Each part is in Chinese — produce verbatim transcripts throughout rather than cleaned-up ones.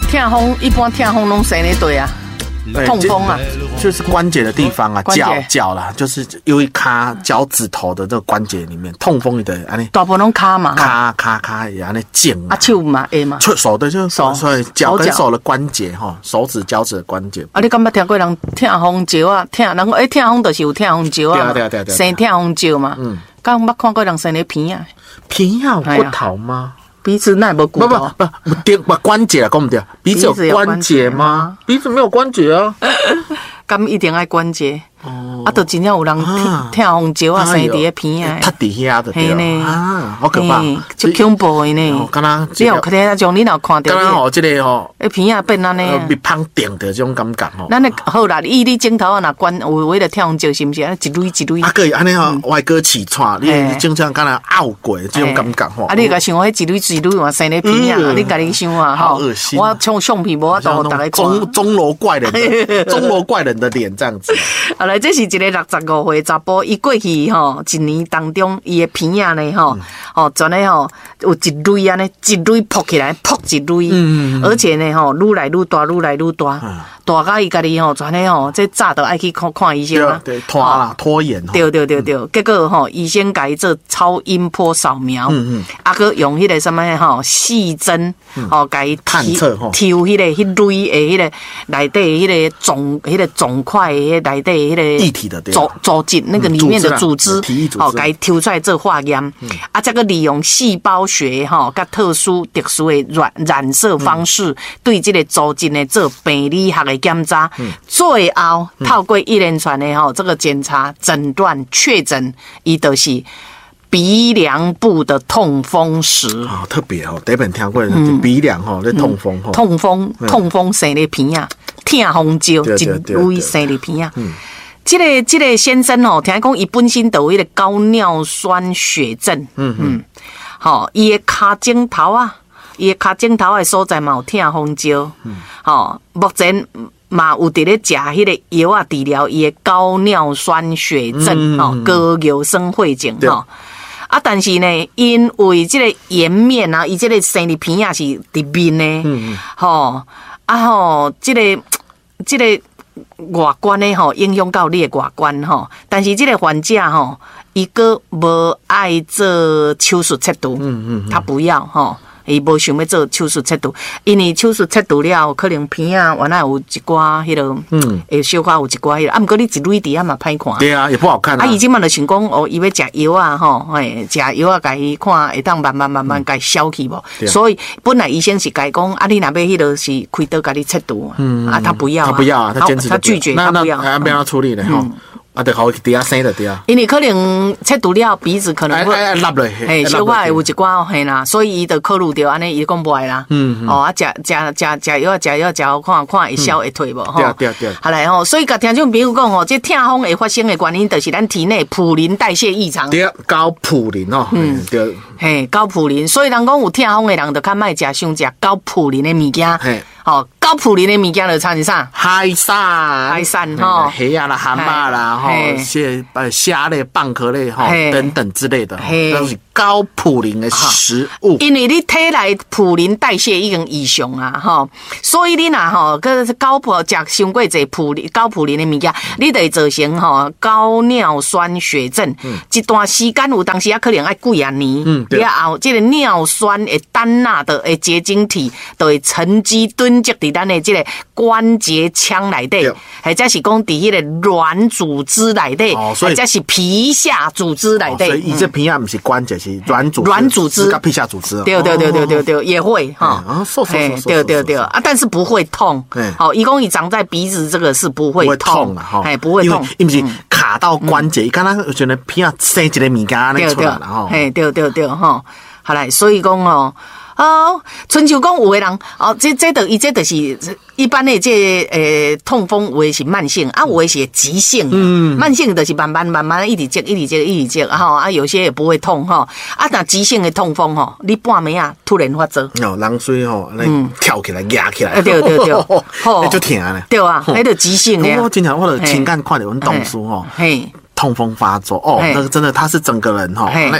痛风一般痛风拢生咧对啊，痛风啊， 就是关节的地方啊，脚脚啦，就是因为卡脚趾头的这个关节里面痛风的安尼， 大部分拢卡嘛， 卡卡卡也安尼紧啊，手嘛会嘛， 手的就是手，所以脚跟手的关节哈，手指脚趾的关节。 啊，你敢捌听过人痛风石啊？痛人讲诶，痛风就是有痛风石啊， 对对对， 生痛风石嘛。嗯，敢捌看过人生咧片啊？ 片啊，有骨头吗？ 鼻子那无骨头， 不不不，不关节啊，讲不对，鼻子有关节吗？鼻子没有关节啊， 敢一定爱关节。哦，啊，都真正有人痛风石啊，生伫咧片啊， 塌伫遐的对啦，啊，好可怕， 足恐怖的呢。 敢若你有可能像你若看到， 敢若吼，这个吼， 诶片啊变安尼， 被胖顶的这种感觉吼。 咱诶好啦，以你镜头啊，若关有为了痛风石是毋是？啊，一蕊一蕊。 啊，可以安尼吼，外哥起喘，你正常敢若拗过这种感觉吼。 啊，你甲想迄一蕊一蕊嘛，生咧片啊，你家己想啊， 好恶心。 我从相片无法度大家看。 钟钟楼怪人的钟楼怪人的脸这样子。 好来，这是一个六十五岁查甫，伊过去吼一年当中，伊的片啊呢吼，吼全咧吼有一蕊安尼，一蕊扑起来，扑一蕊，嗯嗯而且呢吼愈来愈大，愈来愈大，嗯、大到伊家己吼全咧吼，这早都爱去看看医生啦， 对，拖啦，拖延。 对对对对，嗯、结果吼医生甲伊做超音波扫描，嗯嗯，啊个用迄个什么吼细针，吼甲伊探测吼， 抽迄个迄蕊的迄个内底迄个肿，迄个肿块的迄内底迄个液体的组组织那个里面的组织，哦，给抽出来做化验，嗯、啊，这个利用细胞学哈，甲特殊特殊的染染色方式，嗯、对这个组织呢做病理学的检查，嗯、最后透过一连串的哈这个检查诊断确诊，伊就是鼻梁部的痛风石啊、哦，特别哦，第一本听过的、嗯、鼻梁哈，那痛风哈、嗯， 痛风痛风生理片啊，痛风石一类生理片啊。这个这个先生吼，听讲伊本身就有迄个高尿酸血症，嗯嗯，吼，伊的骹枕头啊，伊的骹枕头的所在嘛有痛风石，嗯，吼，目前嘛有伫咧食迄个药啊治疗伊的高尿酸血症，吼、嗯，高尿酸血症，吼。啊，但是呢，因为这个颜面啊，伊这个生理片啊是伫面呢，嗯嗯，吼，啊吼，这个这个。外观的吼影响到你的外观吼，但是这个患者吼，伊个无爱做手术切除，嗯嗯，他不要吼，伊无想要做手术切除，因为手术切除了，可能片啊原来有一寡迄个，嗯，会小可有一寡迄个，啊，毋过你一蕊伫啊嘛歹看， 对啊，也不好看啊。啊， 伊即满就想讲哦，伊要食药啊吼，嘿，食药啊，甲伊看会当慢慢慢慢甲伊消去无，所以本来医生是甲伊讲，啊，你若要迄个是开刀甲你切除，嗯，啊，他不要， 他不要啊，他坚持， 他拒绝，他不要， 那那要处理的吼。啊，就好底下生的对啊， 因为可能切除了鼻子可能会哎落落， 嘿，小可有一寡嘿啦，所以伊就考虑到安尼，伊讲不爱啦，嗯，哦，啊，食食食食药食药食好看看会消会退无吼， 对对对， 好来吼，所以甲听众朋友讲吼，这痛风会发生的原因，就是咱体内普林代谢异常， 对，高普林哦，嗯，对， 嘿，高普林，所以人讲有痛风的人，就较莫食伤食高普林的物件，嘿。哦，高普林的物件就参是啥？ 海产、 海产吼， 虾啊啦、蛤蟆啦，吼，蟹呃虾类、蚌壳类哈等等之类的，都是高普林的食物。 因为你体内普林代谢已经异常啊，吼，所以你若吼，个高普食伤过济普林高普林的物件，你就会造成吼高尿酸血症。一段时间有当时啊，可能要几啊年，了后这个尿酸的单钠的的结晶体就会沉积堆积伫咱的这个关节腔内底，或者是讲伫迄个软组织内底，或者是皮下组织内底。 所以伊这皮下不是关节，是软组软组织跟皮下组织。 对对对对对对，也会哈。 啊，瘦瘦瘦瘦。 对对对啊，但是不会痛。好，一共伊长在鼻子这个是不会痛的哈，哎，不会痛， 因为是卡到关节，伊刚刚觉得皮下生一个物件安尼出来了哈。 哎，对对对哈，好来，所以讲哦。哦，春秋讲有的人哦，这这的伊这就是一般的这诶、呃、痛风，有的是慢性啊，有的是急性。嗯，慢性就是慢慢慢慢一直接一直接一直接，哈啊，有些也不会痛哈。啊，那急性的痛风吼，你半暝啊突然发作， 哦，人水吼，嗯，跳起来压起来， 对对对， 吼，那就疼咧。 对啊，那就急性的。 我经常我的情感看到阮同事吼，嘿，痛风发作哦，那个真的他是整个人哈，那哦。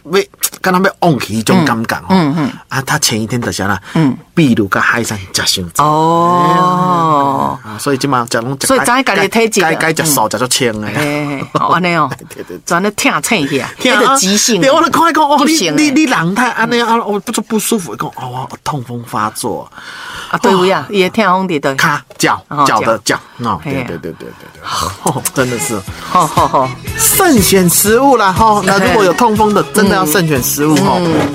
被跟他们往起种感觉哦。嗯嗯。啊，他前一天就啥啦？嗯，秘鲁跟海参食伤多。哦。所以今嘛食拢。 所以咱家己体质。 该该食素食就清诶。 好安尼哦。对对。咱咧疼疼去啊，那个急性。 对，我咧看讲哦，你你你人太安尼啊，我不就不舒服，讲哦，痛风发作。 啊，对位啊，也疼风的对。 卡脚脚的脚，哦，对对对对对对。哦，真的是。 好好好。 慎选食物啦哈，那如果有痛风的，真的要慎选食物哈。